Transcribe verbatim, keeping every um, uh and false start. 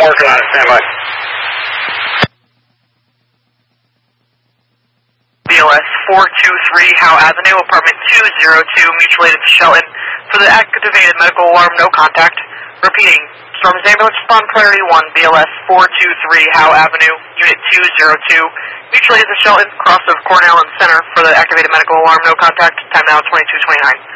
Working on it, stand by. B L S four two three Howe Avenue, apartment two oh two, mutual aid to Shelton. For the activated medical alarm, no contact. Repeating, Storm's ambulance respond priority one, B L S four two three Howe Avenue, unit two oh two, mutual aid to Shelton, cross of Cornell and Center. For the activated medical alarm, no contact. Time now twenty-two twenty-nine.